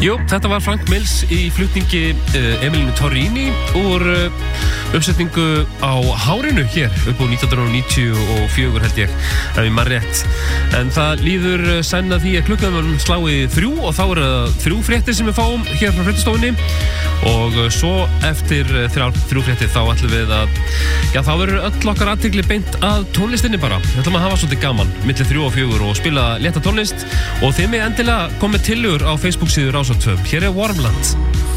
Jú, þetta var Frank Mills í flutningi Emilínu Torrini úr uppsetningu á Hárinu hér upp á 1994 held ég, ef ég man rétt. En það líður senn að því að klukkan slái 3 og þá eru það 3 fréttir sem við fáum hér frá fréttastofunni og svo eftir 3 fréttir þá ætlum við að, já þá verður öll okkar athygli beint að tónlistinni bara. Við ætlum að hafa svolítið gaman milli 3 og 4 og spila létta tónlist og þið mig endilega komið tillögur á Facebook síðu Rás 2. Hér er Warmland.